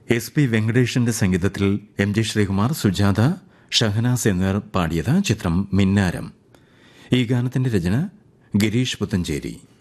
SP വെങ്കടേഷിന്റെ സംഗീതത്തിൽ MG Sreekumar, Sujatha, Shahnaz എന്നിവർ പാടിയത് ചിത്രം മിന്നാരം. ഈ ഗാനത്തിന്റെ രചന ഗിരീഷ് പുത്തഞ്ചേരി.